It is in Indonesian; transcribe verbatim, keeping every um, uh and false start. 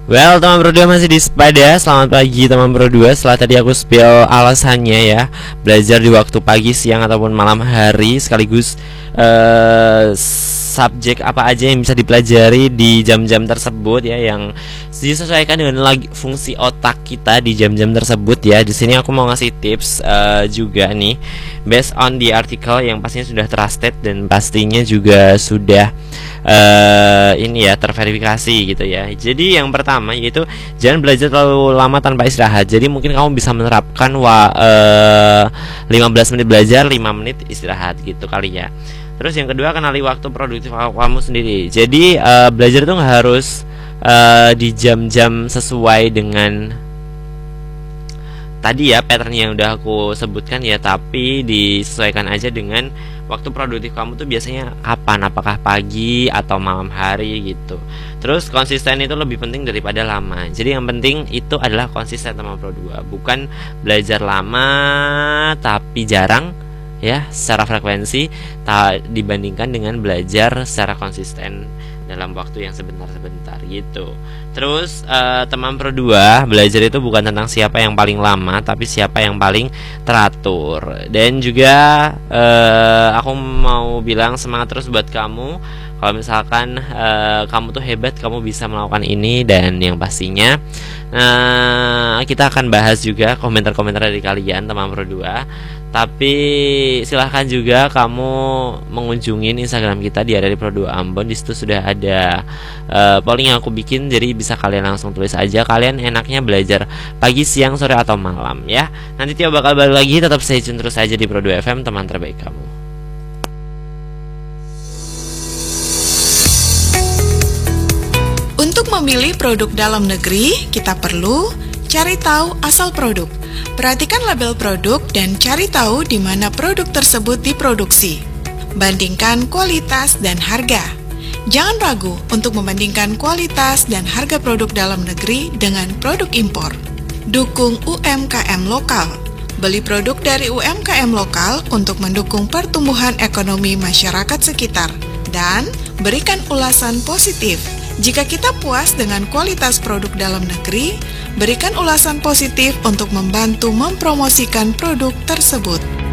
Well, teman berdua masih di Sepada. Selamat pagi teman berdua. Setelah tadi aku spill alasannya ya, belajar di waktu pagi, siang ataupun malam hari, sekaligus uh, subjek apa aja yang bisa dipelajari di jam-jam tersebut ya, yang disesuaikan dengan lagi fungsi otak kita di jam-jam tersebut ya. Di sini aku mau ngasih tips uh, juga nih, based on the article yang pastinya sudah trusted dan pastinya juga sudah uh, ini ya terverifikasi gitu ya. Jadi yang pertama yaitu jangan belajar terlalu lama tanpa istirahat. Jadi mungkin kamu bisa menerapkan wa, uh, lima belas menit belajar, lima menit istirahat gitu kali ya. Terus yang kedua, kenali waktu produktif kamu sendiri. Jadi uh, belajar itu nggak harus uh, di jam-jam sesuai dengan tadi ya pattern yang udah aku sebutkan ya, tapi disesuaikan aja dengan waktu produktif kamu tuh biasanya kapan, apakah pagi atau malam hari gitu. Terus konsisten itu lebih penting daripada lama. Jadi yang penting itu adalah konsisten teman pro dua, bukan belajar lama tapi jarang ya secara frekuensi tak dibandingkan dengan belajar secara konsisten dalam waktu yang sebentar-sebentar gitu. Terus uh, teman pro dua, belajar itu bukan tentang siapa yang paling lama, tapi siapa yang paling teratur. Dan juga uh, aku mau bilang semangat terus buat kamu. Kalau misalkan uh, kamu tuh hebat, kamu bisa melakukan ini. Dan yang pastinya uh, kita akan bahas juga komentar-komentar dari kalian teman pro dua. Tapi silahkan juga kamu mengunjungi Instagram kita di Area Pro dua Ambon. Di situ sudah ada uh, polling yang aku bikin, jadi bisa kalian langsung tulis aja kalian enaknya belajar pagi, siang, sore atau malam ya. Nanti Tio bakal balik lagi, tetap stay tune terus aja di Pro dua F M, teman terbaik kamu. Untuk memilih produk dalam negeri, kita perlu cari tahu asal produk. Perhatikan label produk dan cari tahu di mana produk tersebut diproduksi. Bandingkan kualitas dan harga. Jangan ragu untuk membandingkan kualitas dan harga produk dalam negeri dengan produk impor. Dukung U M K M lokal. Beli produk dari U M K M lokal untuk mendukung pertumbuhan ekonomi masyarakat sekitar. Dan berikan ulasan positif. Jika kita puas dengan kualitas produk dalam negeri, berikan ulasan positif untuk membantu mempromosikan produk tersebut.